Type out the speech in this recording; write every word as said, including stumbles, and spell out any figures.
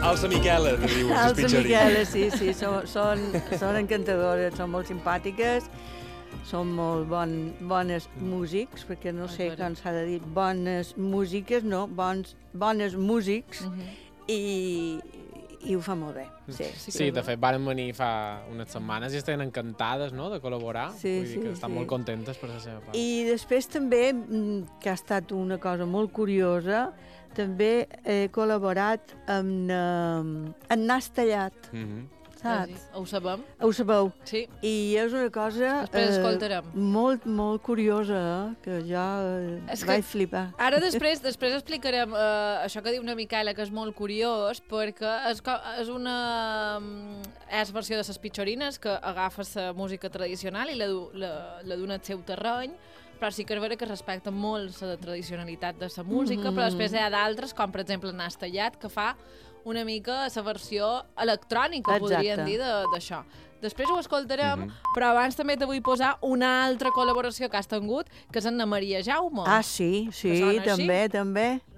Alça Miquela, que diuen les Alça pitxeries. Miquela, sí, sí, són, són, són encantadores, són molt simpàtiques, són molt bon, bones músics, perquè no sé com s'ha de dir, bones músiques, no, bons, bones músics, uh -huh. i, i ho fa molt bé. Sí, sí, sí de fet, varen venir fa unes setmanes i estan encantades, no?, de col·laborar. Sí, Vull dir sí, que estan sí. molt contentes per la seva part. I després també, que ha estat una cosa molt curiosa, també he col·laborat amb, amb Nas Tallat, Mm -hmm. saps? Sí, sí. Ho sabem. Ho sabeu. Sí. I és una cosa Després escoltarem. eh, molt, molt curiosa, eh, que jo eh, És que vaig flipar. Ara després després explicarem eh, això que diu una Micaela, que és molt curiós, perquè és, és una és versió de les pitxorines, que agafa la música tradicional i la, la, la dona al seu terreny, però sí que és vera que respecta molt la tradicionalitat de la música, mm -hmm. però després hi ha d'altres, com per exemple Nas Tallat, que fa una mica la versió electrònica, Exacte. podríem dir, d'això. Després ho escoltarem, Mhm. però abans també te vull posar una altra col·laboració que has tingut, que és en la Maria Jaume. Ah, sí, Que sí, sona així. també, també.